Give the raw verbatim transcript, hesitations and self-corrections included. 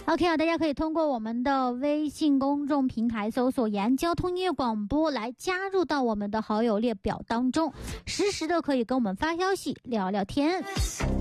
OK 啊，大家可以通过我们的微信公众平台搜索延安交通音乐广播来加入到我们的好友列表当中，实时的可以跟我们发消息聊聊天。